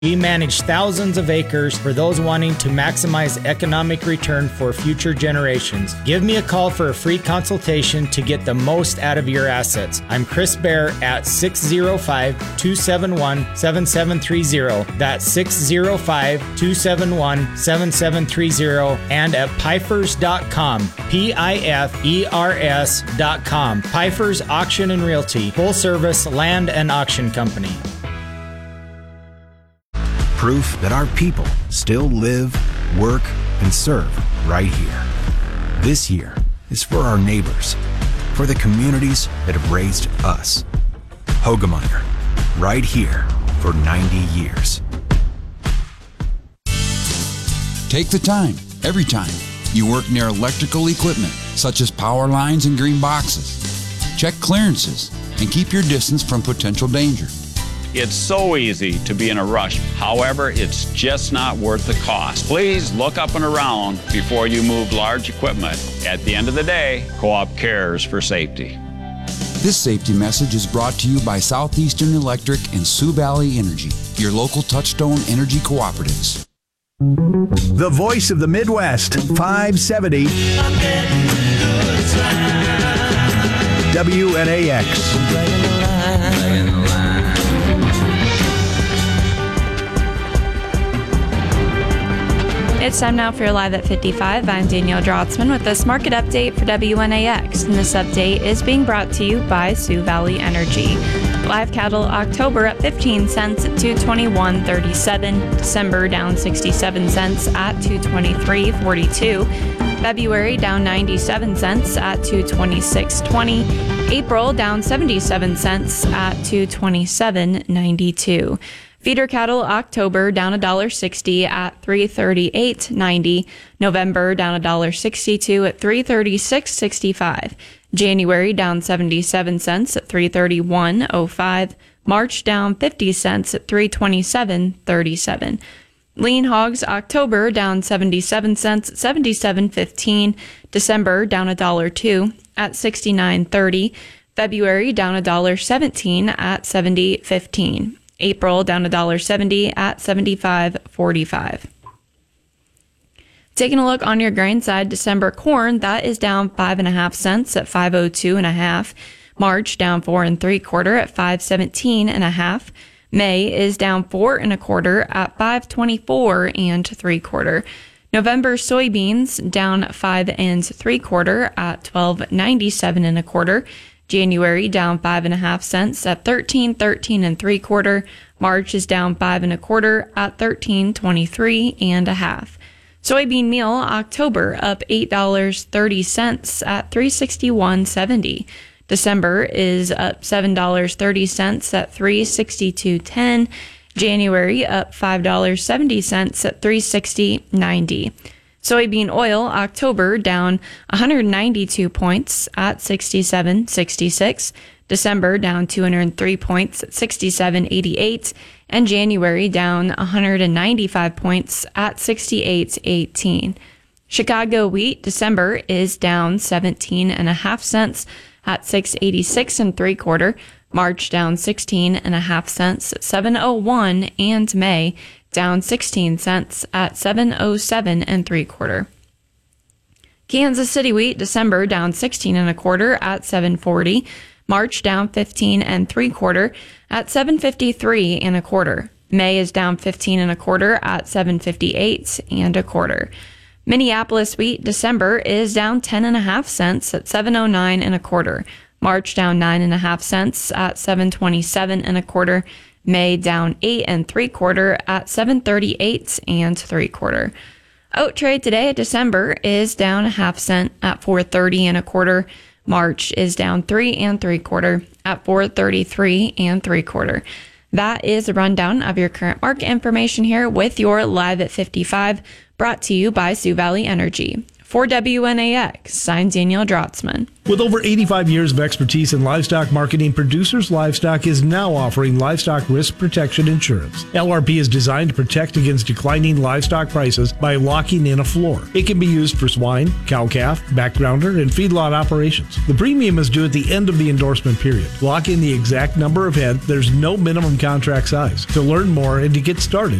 We manage thousands of acres for those wanting to maximize economic return for future generations. Give me a call for a free consultation to get the most out of your assets. I'm Chris Bear at 605-271-7730. That's 605-271-7730 and at Pifers.com. Pifers.com. Pifers Auction and Realty, full service land and auction company. Proof that our people still live, work, and serve right here. This year is for our neighbors, for the communities that have raised us. Hoegemeyer, right here for 90 years. Take the time, every time, you work near electrical equipment, such as power lines and green boxes. Check clearances and keep your distance from potential danger. It's so easy to be in a rush. However, it's just not worth the cost. Please look up and around before you move large equipment. At the end of the day, Co-op cares for safety. This safety message is brought to you by Southeastern Electric and Sioux Valley Energy, your local Touchstone energy cooperatives. The voice of the Midwest, 570 WNAX. It's time now for your Live at 55. I'm Danielle Drotzman with this market update for WNAX, and this update is being brought to you by Sioux Valley Energy. Live cattle October at 15 cents at $221.37. December down 67 cents at $223.42. February down 97 cents at $226.20. April down 77 cents at $227.92. Feeder cattle October down $1.60 at $338.90. November down $1.62 at $336.65. January down 77 cents at $331.05. March down 50 cents at $327.37. Lean hogs October down 77 cents at $77.15. December down $1.02 at $69.30. February down $1.17 at $70.15. April down $1.70 at $75.45. Taking a look on your grain side, December corn, that is down 5.5 cents at $5.02.5. March down 4 3/4 at $5.17.5. May is down 4 1/4 at $5.24 3/4. November soybeans down 5 3/4 at $12.97 1/4. January down 5.5 cents at $13.13 3/4. March is down 5 1/4 at $13.23 1/2. Soybean meal October up $8.30 at $361.70. December is up $7.30 at $362.10. January up $5.70 at $360.90. Soybean oil October down 192 points at 67.66. December down 203 points at 67.88. And January down 195 points at 68.18. Chicago wheat December is down 17.5 cents at $6.86 3/4. March down 16.5 cents at $7.01, and May down 16 cents at $7.07 3/4. Kansas City wheat December down 16 1/4 at $7.40. March down 15 3/4 at $7.53 1/4. May is down 15 1/4 at $7.58 1/4. Minneapolis wheat December is down 10.5 cents at $7.09 1/4. March down 9.5 cents at $7.27 1/4. May down 8 3/4 at $7.38 3/4. Oat trade today, December, is down 0.5 cent at $4.30 1/4. March is down 3 3/4 at $4.33 3/4. That is a rundown of your current market information here with your Live at 55, brought to you by Sioux Valley Energy. For WNAX, signed Danielle Drotzman. With over 85 years of expertise in livestock marketing, Producers Livestock is now offering livestock risk protection insurance. LRP is designed to protect against declining livestock prices by locking in a floor. It can be used for swine, cow-calf, backgrounder, and feedlot operations. The premium is due at the end of the endorsement period. Lock in the exact number of head. There's no minimum contract size. To learn more and to get started,